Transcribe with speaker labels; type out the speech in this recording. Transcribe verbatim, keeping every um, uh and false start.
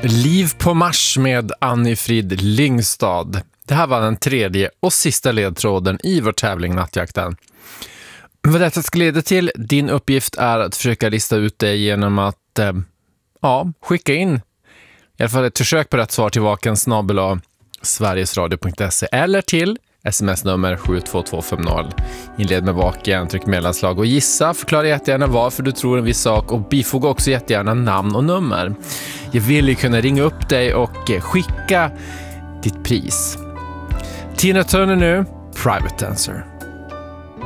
Speaker 1: Liv på Mars med Anni-Frid Lyngstad. Det här var den tredje och sista ledtråden i vår tävling Nattjakten. Vad detta ska leda till, din uppgift är att försöka lista ut det genom att eh, ja, skicka in i alla fall ett försök på rätt svar till vaken snabel-a sverigesradio punkt se eller till sms-nummer sju två två fem noll. Inled med vaken, tryck mellanslag och gissa. Förklara jättegärna varför du tror en viss sak och bifoga också jättegärna namn och nummer. Jag vill ju kunna ringa upp dig och skicka ditt pris. Tina Turner nu, Private Dancer.